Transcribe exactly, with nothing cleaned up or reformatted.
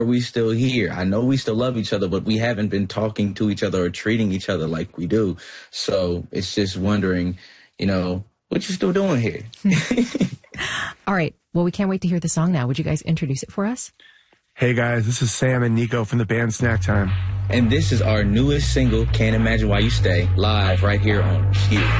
we still here? I know we still love each other, but we haven't been talking to each other or treating each other like we do. So it's just wondering, you know, what you still doing here? All right. Well, we can't wait to hear the song now. Would you guys introduce it for us? Hey, guys, this is Sam and Nico from the band Snack Time. And this is our newest single, Can't Imagine Why You Stay, live right here on Q.